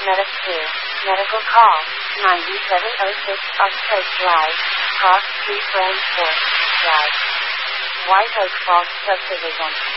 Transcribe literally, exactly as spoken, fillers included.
Medic two. Medical call. ninety-seven oh six Oxford Drive. Cross Street Branchport. Drive. White Oak Falls Subdivision.